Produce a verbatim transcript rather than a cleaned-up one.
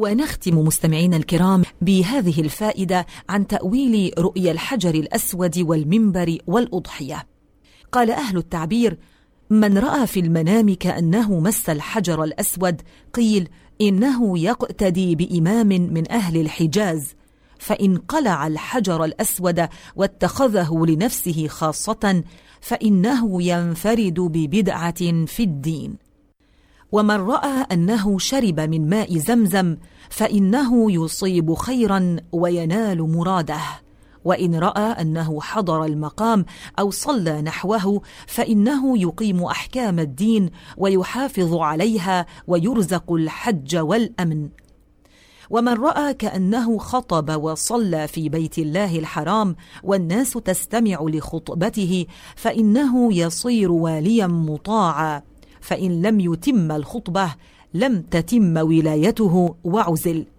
ونختم مستمعين الكرام بهذه الفائدة عن تأويل رؤيا الحجر الأسود والمنبر والأضحية. قال أهل التعبير: من رأى في المنام كأنه مس الحجر الأسود قيل إنه يقتدي بإمام من أهل الحجاز، فإن قلع الحجر الأسود واتخذه لنفسه خاصة فإنه ينفرد ببدعة في الدين. ومن رأى أنه شرب من ماء زمزم فإنه يصيب خيرا وينال مراده، وإن رأى أنه حضر المقام أو صلى نحوه فإنه يقيم أحكام الدين ويحافظ عليها ويرزق الحج والأمن. ومن رأى كأنه خطب وصلى في بيت الله الحرام والناس تستمع لخطبته فإنه يصير واليا مطاعا، فإن لم يتم الخطبة لم تتم ولايته وعزل.